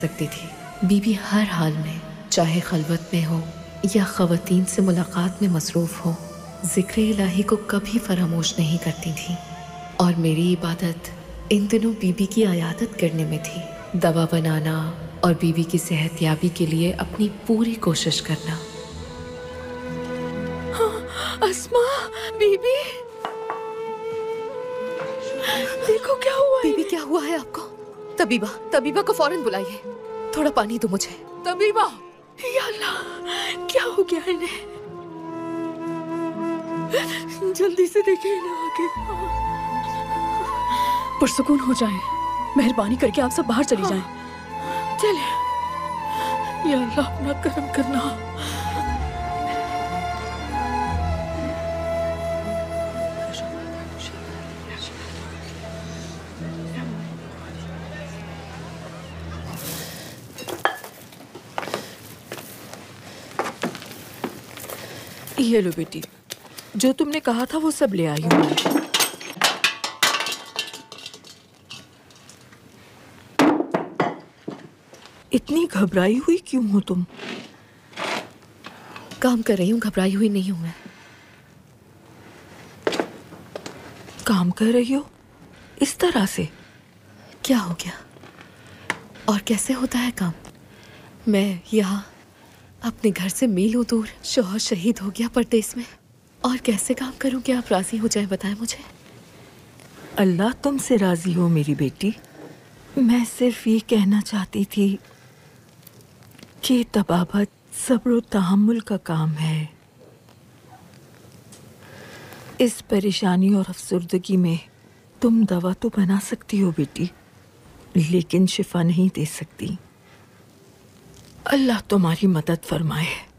सकती थी। बीबी हर हाल में, चाहे खलवत में हो या ख़वातीन से मुलाकात में मसरूफ़ हो, ज़िक्र इलाही को कभी फरामोश नहीं करती थी। और मेरी इबादत इन दिनों बीबी की आयादत करने में थी, दवा बनाना और बीबी की सेहतयाबी के लिए अपनी पूरी कोशिश करना। अस्मा, बीबी, देखो क्या हुआ। बीबी क्या हुआ है आपको? तबीबा, तबीबा को फौरन बुलाइए। थोड़ा पानी दो मुझे। तबीबा, या अल्लाह, क्या हो गया इन्हें? जल्दी से देखिए इन्हें आगे। पुरसुकून हो जाएं। मेहरबानी करके आप सब बाहर चली जाएं। चले। या अल्लाह, अपना करम करना। ये लो बेटी, जो तुमने कहा था वो सब ले आई हूँ। इतनी घबराई हुई क्यों हो तुम? काम कर रही हूँ, घबराई हुई नहीं हूँ मैं। काम कर रही हो इस तरह से? क्या हो गया? और कैसे होता है काम? मैं यहाँ अपने घर से मीलों दूर, शौहर शहीद हो गया परदेस में, और कैसे काम करूं कि आप राजी हो जाएं? बताएं मुझे। अल्लाह तुमसे राजी हो मेरी बेटी। मैं सिर्फ ये कहना चाहती थी कि तबाबत सब्र और तहम्मुल का काम है। इस परेशानी और अफसुर्दगी में तुम दवा तो बना सकती हो बेटी, लेकिन शिफा नहीं दे सकती। अल्लाह तुम्हारी मदद फरमाए।